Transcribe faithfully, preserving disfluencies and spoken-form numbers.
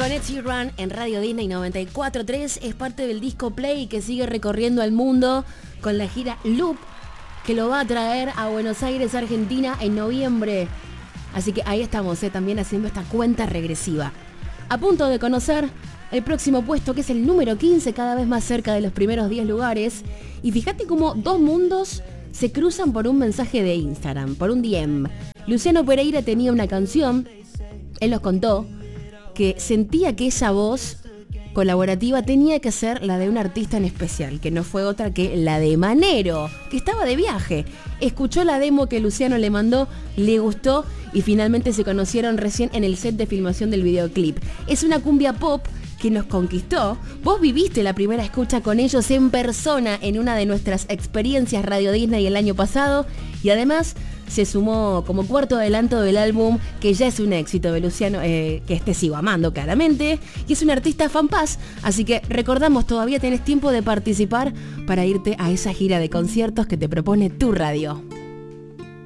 con Ed Sheeran en Radio Disney noventa y cuatro punto tres. Es parte del disco Play que sigue recorriendo al mundo con la gira Loop, que lo va a traer a Buenos Aires, Argentina, en noviembre. Así que ahí estamos, eh, también haciendo esta cuenta regresiva. A punto de conocer el próximo puesto, que es el número quince, cada vez más cerca de los primeros diez lugares. Y fíjate cómo dos mundos se cruzan por un mensaje de Instagram, por un D M. Luciano Pereira tenía una canción, él nos contó que sentía que esa voz colaborativa tenía que ser la de un artista en especial, que no fue otra que la de Manero, que estaba de viaje. Escuchó la demo que Luciano le mandó, le gustó y finalmente se conocieron recién en el set de filmación del videoclip. Es una cumbia pop que nos conquistó. Vos viviste la primera escucha con ellos en persona en una de nuestras experiencias Radio Disney el año pasado, y además se sumó como cuarto adelanto del álbum, que ya es un éxito de Luciano, eh, que este sigo amando claramente, y es un artista fanpaz, así que recordamos, todavía tenés tiempo de participar para irte a esa gira de conciertos que te propone tu radio.